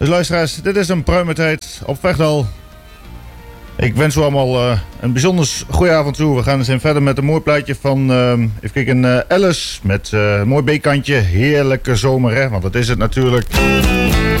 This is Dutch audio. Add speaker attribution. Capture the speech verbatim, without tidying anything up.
Speaker 1: Dus luisteraars, dit is een pruimentijd op Vechtdal. Ik wens u allemaal uh, een bijzonder goede avond toe. We gaan eens even verder met een mooi plaatje van, uh, even kijken, uh, Alice. Met uh, een mooi B-kantje. Heerlijke zomer, hè, want dat is het natuurlijk.